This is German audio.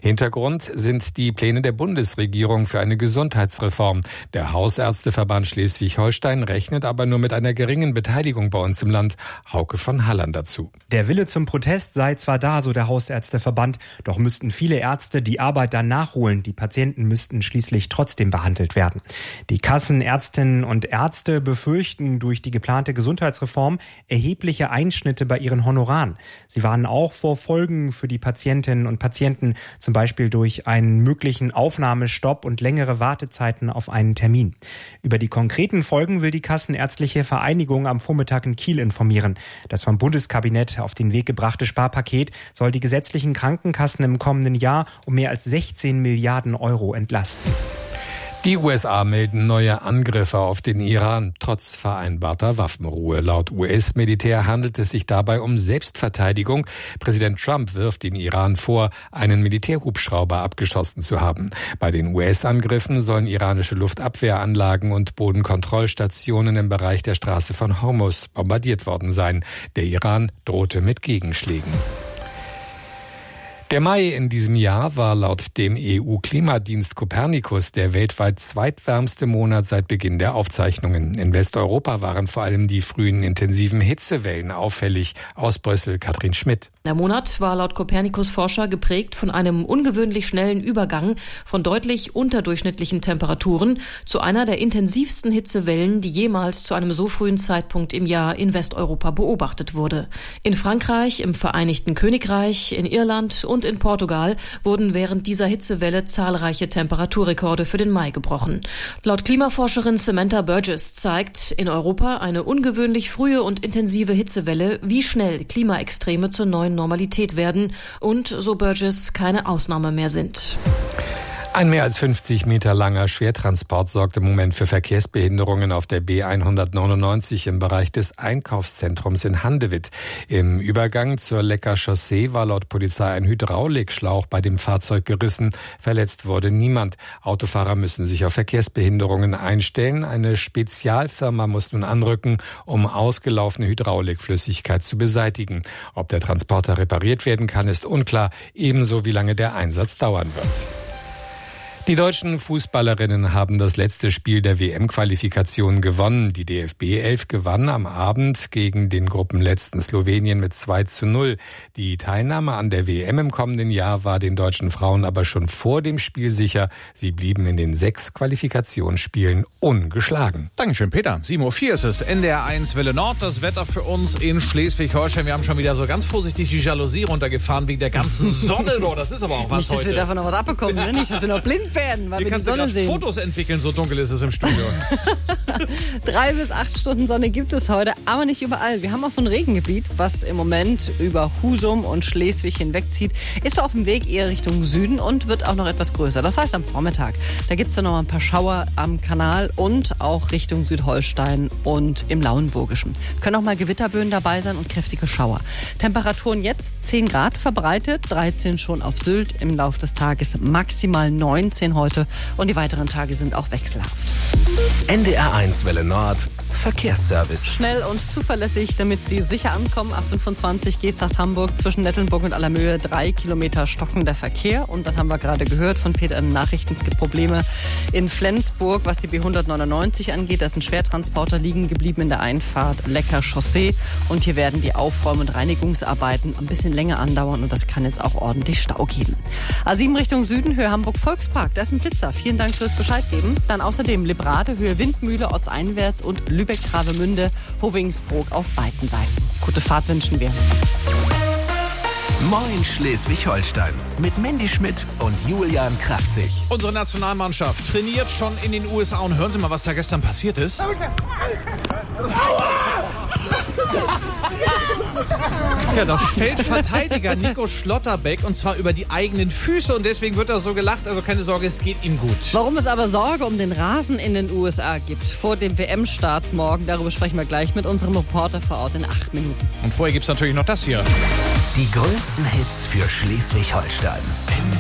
Hintergrund sind die Pläne der Bundesregierung für eine Gesundheitsreform. Der Hausärzteverband Schleswig-Holstein rechnet aber nur mit einer geringen Beteiligung bei uns im Land. Hauke von Halland dazu. Der Wille zum Protest sei zwar da, so der Hausärzteverband, doch müssten viele Ärzte die Arbeit dann nachholen. Die Patienten müssten schließlich trotzdem behandelt werden. Die Kassenärztinnen und Ärzte befürchten durch die geplante Gesundheitsreform erhebliche Einschnitte bei ihren Honoraren. Sie warnen auch vor Folgen für die Patientinnen und Patienten, zum Beispiel durch einen möglichen Aufnahmestopp und längere Wartezeiten auf einen Termin. Über die konkreten Folgen will die Kassenärztliche Vereinigung am Vormittag in Kiel informieren. Das vom Bundeskabinett auf den Weg gebrachte Sparpaket soll die gesetzlichen Krankenkassen im kommenden Jahr um mehr als 16 Milliarden Euro entlasten. Die USA melden neue Angriffe auf den Iran, trotz vereinbarter Waffenruhe. Laut US-Militär handelt es sich dabei um Selbstverteidigung. Präsident Trump wirft dem Iran vor, einen Militärhubschrauber abgeschossen zu haben. Bei den US-Angriffen sollen iranische Luftabwehranlagen und Bodenkontrollstationen im Bereich der Straße von Hormuz bombardiert worden sein. Der Iran drohte mit Gegenschlägen. Der Mai in diesem Jahr war laut dem EU-Klimadienst Copernicus der weltweit zweitwärmste Monat seit Beginn der Aufzeichnungen. In Westeuropa waren vor allem die frühen intensiven Hitzewellen auffällig. Aus Brüssel Katrin Schmidt. Der Monat war laut Copernicus-Forscher geprägt von einem ungewöhnlich schnellen Übergang von deutlich unterdurchschnittlichen Temperaturen zu einer der intensivsten Hitzewellen, die jemals zu einem so frühen Zeitpunkt im Jahr in Westeuropa beobachtet wurde. In Frankreich, im Vereinigten Königreich, in Irland und in Portugal wurden während dieser Hitzewelle zahlreiche Temperaturrekorde für den Mai gebrochen. Laut Klimaforscherin Samantha Burgess zeigt in Europa eine ungewöhnlich frühe und intensive Hitzewelle, wie schnell Klimaextreme zur neuen Normalität werden und, so Burgess, keine Ausnahme mehr sind. Ein mehr als 50 Meter langer Schwertransport sorgt im Moment für Verkehrsbehinderungen auf der B199 im Bereich des Einkaufszentrums in Handewitt. Im Übergang zur Lecker Chaussee war laut Polizei ein Hydraulikschlauch bei dem Fahrzeug gerissen. Verletzt wurde niemand. Autofahrer müssen sich auf Verkehrsbehinderungen einstellen. Eine Spezialfirma muss nun anrücken, um ausgelaufene Hydraulikflüssigkeit zu beseitigen. Ob der Transporter repariert werden kann, ist unklar, ebenso wie lange der Einsatz dauern wird. Die deutschen Fußballerinnen haben das letzte Spiel der WM-Qualifikation gewonnen. Die DFB 11 gewann am Abend gegen den Gruppenletzten Slowenien mit 2:0. Die Teilnahme an der WM im kommenden Jahr war den deutschen Frauen aber schon vor dem Spiel sicher. Sie blieben in den 6 Qualifikationsspielen ungeschlagen. Dankeschön, Peter. 7:04 Uhr ist es. NDR1 Welle Nord. Das Wetter für uns in Schleswig-Holstein. Wir haben schon wieder so ganz vorsichtig die Jalousie runtergefahren wegen der ganzen Sonne. Das ist aber auch was nicht, heute. Dass wir davon noch was abbekommen, ne? Nicht, dass wir noch blind werden, weil Hier wir die Sonne sehen. Fotos entwickeln, so dunkel ist es im Studio. 3 bis 8 Stunden Sonne gibt es heute, aber nicht überall. Wir haben auch so ein Regengebiet, was im Moment über Husum und Schleswig hinwegzieht. Ist so auf dem Weg eher Richtung Süden und wird auch noch etwas größer. Das heißt am Vormittag. Da gibt es dann noch ein paar Schauer am Kanal und auch Richtung Südholstein und im Lauenburgischen. Können auch mal Gewitterböen dabei sein und kräftige Schauer. Temperaturen jetzt 10 Grad verbreitet, 13 schon auf Sylt. Im Laufe des Tages maximal 19 heute. Und die weiteren Tage sind auch wechselhaft. NDR1 Welle Nord. Verkehrsservice. Schnell und zuverlässig, damit Sie sicher ankommen. A25 Geesthacht-Hamburg zwischen Nettelnburg und Allermöhe 3 Kilometer stockender Verkehr. Und dann haben wir gerade gehört von Peter in den Nachrichten, es gibt Probleme in Flensburg, was die B199 angeht. Da ist ein Schwertransporter liegen geblieben in der Einfahrt Lecker Chaussee. Und hier werden die Aufräum- und Reinigungsarbeiten ein bisschen länger andauern und das kann jetzt auch ordentlich Stau geben. A7 Richtung Süden, Höhe Hamburg-Volkspark. Da ist ein Blitzer. Vielen Dank fürs Bescheid geben. Dann außerdem Librade, Höhe Windmühle, ortseinwärts und Lübeck-Travemünde, Hovingsbrook auf beiden Seiten. Gute Fahrt wünschen wir. Moin Schleswig-Holstein mit Mandy Schmidt und Julian Kraftzig. Unsere Nationalmannschaft trainiert schon in den USA und hören Sie mal, was da gestern passiert ist. Ja, da fällt Verteidiger Nico Schlotterbeck und zwar über die eigenen Füße und deswegen wird er so gelacht. Also keine Sorge, es geht ihm gut. Warum es aber Sorge um den Rasen in den USA gibt vor dem WM-Start morgen, darüber sprechen wir gleich mit unserem Reporter vor Ort in 8 Minuten. Und vorher gibt es natürlich noch das hier. Die größten Hits für Schleswig-Holstein.